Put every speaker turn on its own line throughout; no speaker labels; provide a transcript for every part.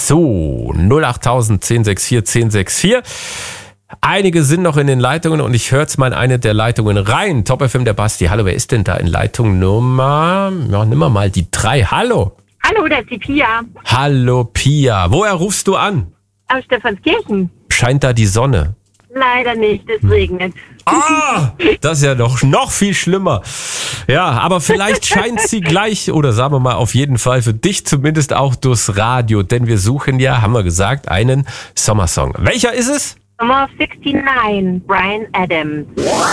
So, 08000 1064 1064. Einige sind noch in den Leitungen und ich höre jetzt mal in eine der Leitungen rein. Top FM, der Basti. Hallo, wer ist denn da in Leitung Nummer? Ja, nimm mal die 3. Hallo.
Hallo, das ist die Pia.
Hallo, Pia. Woher rufst du an?
Aus Stephanskirchen.
Scheint da die Sonne?
Leider nicht, es regnet.
Ah, das ist ja noch viel schlimmer. Ja, aber vielleicht scheint sie gleich, oder sagen wir mal auf jeden Fall für dich zumindest auch durchs Radio. Denn wir suchen ja, haben wir gesagt, einen Sommersong. Welcher ist es?
Summer of 69, Bryan Adams.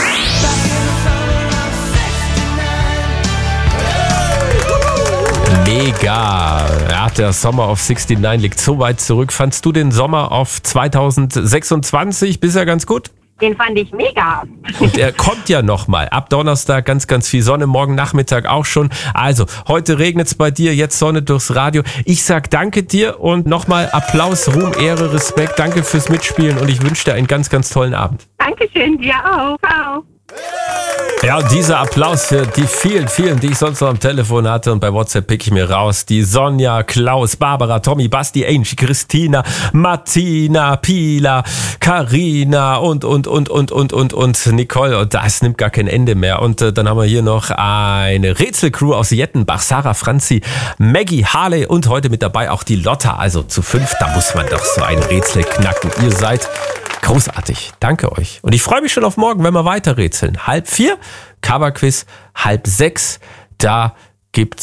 Mega. Ja, der Summer of 69 liegt so weit zurück. Fandst du den Sommer auf 2026 bisher ganz gut?
Den fand ich mega.
Und er kommt ja nochmal. Ab Donnerstag ganz, ganz viel Sonne. Morgen Nachmittag auch schon. Also, heute regnet's bei dir, jetzt Sonne durchs Radio. Ich sag danke dir und nochmal Applaus, Ruhm, Ehre, Respekt. Danke fürs Mitspielen und ich wünsche dir einen ganz, ganz tollen Abend.
Dankeschön, dir auch. Ciao.
Ja, und dieser Applaus für die vielen, vielen, die ich sonst noch am Telefon hatte und bei WhatsApp pick ich mir raus. Die Sonja, Klaus, Barbara, Tommy, Basti, Angie, Christina, Martina, Pila, Carina und Nicole. Und das nimmt gar kein Ende mehr. Und dann haben wir hier noch eine Rätselcrew aus Jettenbach, Sarah, Franzi, Maggie, Harley und heute mit dabei auch die Lotta. Also zu 5, da muss man doch so ein Rätsel knacken. Ihr seid großartig. Danke euch. Und ich freue mich schon auf morgen, wenn wir weiter rätseln. 3:30, Coverquiz, 5:30, da gibt's